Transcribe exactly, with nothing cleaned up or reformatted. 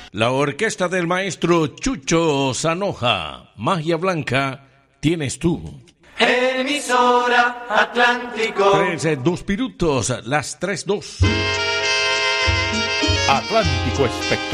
La orquesta del maestro Chucho Zanoja. Magia Blanca, tienes tú. Emisora Atlántico. Tres, eh, dos minutos, las tres, dos. Atlántico Espectáculo.